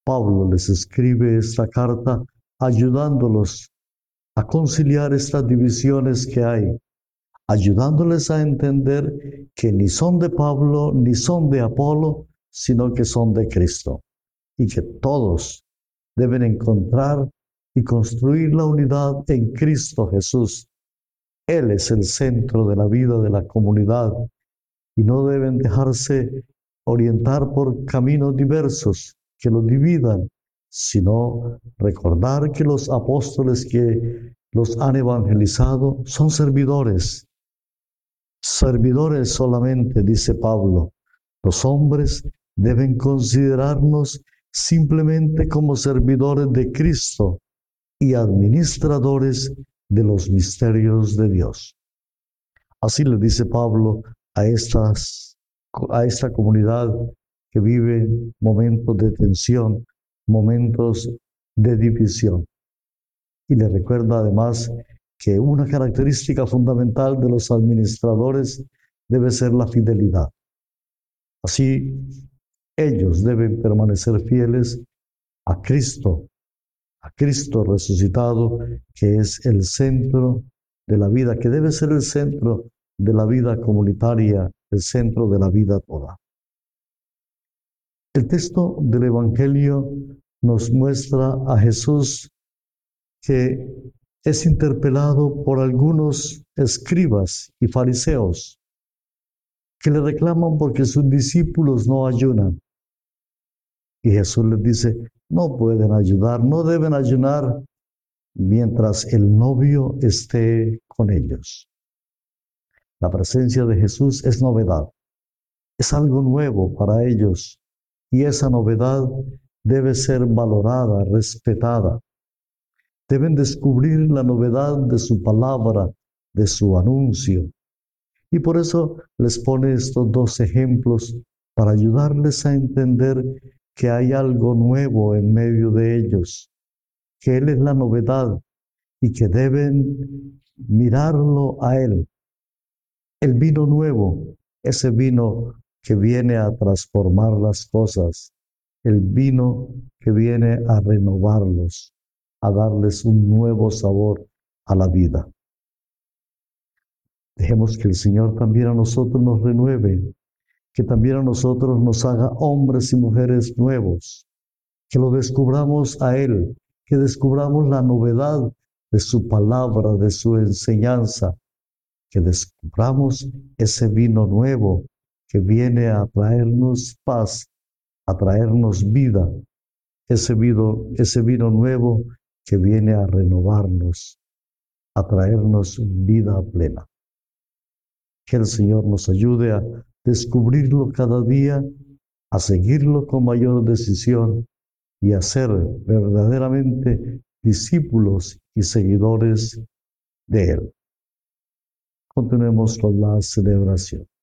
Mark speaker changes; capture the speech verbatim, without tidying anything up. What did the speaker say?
Speaker 1: Pablo les escribe esta carta ayudándolos a conciliar estas divisiones que hay, ayudándoles a entender que ni son de Pablo ni son de Apolo, sino que son de Cristo, y que todos deben encontrar y construir la unidad en Cristo Jesús. Él es el centro de la vida de la comunidad y no deben dejarse orientar por caminos diversos que los dividan, sino recordar que los apóstoles que los han evangelizado son servidores. Servidores solamente, dice Pablo. Los hombres deben considerarnos simplemente como servidores de Cristo y administradores de los misterios de Dios. Así le dice Pablo a, estas, a esta comunidad que vive momentos de tensión, momentos de división. Y le recuerda además que una característica fundamental de los administradores debe ser la fidelidad. Así, ellos deben permanecer fieles a Cristo, a Cristo resucitado, que es el centro de la vida, que debe ser el centro de la vida comunitaria, el centro de la vida toda. El texto del Evangelio nos muestra a Jesús que es interpelado por algunos escribas y fariseos que le reclaman porque sus discípulos no ayunan. Y Jesús les dice, no pueden ayudar, no deben ayunar mientras el novio esté con ellos. La presencia de Jesús es novedad, es algo nuevo para ellos y esa novedad debe ser valorada, respetada. Deben descubrir la novedad de su palabra, de su anuncio. Y por eso les pone estos dos ejemplos para ayudarles a entender que hay algo nuevo en medio de ellos, que Él es la novedad y que deben mirarlo a Él. El vino nuevo, ese vino que viene a transformar las cosas, el vino que viene a renovarlos, a darles un nuevo sabor a la vida. Dejemos que el Señor también a nosotros nos renueve, que también a nosotros nos haga hombres y mujeres nuevos, que lo descubramos a Él, que descubramos la novedad de su palabra, de su enseñanza, que descubramos ese vino nuevo que viene a traernos paz, a traernos vida, ese vino, ese vino nuevo que viene a renovarnos, a traernos vida plena. Que el Señor nos ayude a descubrirlo cada día, a seguirlo con mayor decisión y a ser verdaderamente discípulos y seguidores de Él. Continuemos con la celebración.